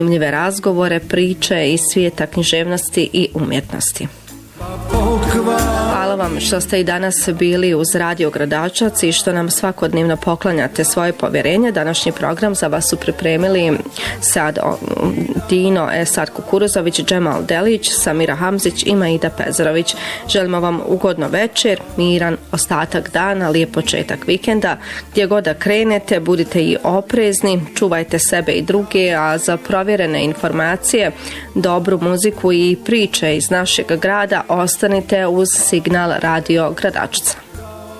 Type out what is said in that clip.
zanimljive razgovore, priče iz svijeta književnosti i umjetnosti. Hvala vam što ste i danas bili uz Radio Gradačac i što nam svakodnevno poklanjate svoje povjerenje. Današnji program za vas su pripremili Sad Dino Esad Kukuruzović, Džemal Delić, Samira Hamzić i Maida Pezarović. Želimo vam ugodno večer, miran ostatak dana, lijep početak vikenda. Gdje god da krenete, budite i oprezni, čuvajte sebe i druge, a za provjerene informacije, dobru muziku i priče iz našeg grada ostanite uz Signal Radio Gradačca.